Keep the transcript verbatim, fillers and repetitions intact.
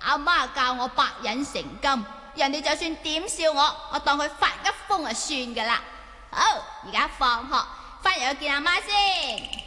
阿媽教我百忍成金，人哋就算點笑我，我當佢發一瘋就算噶啦。好，而家放學，翻入去見阿媽先。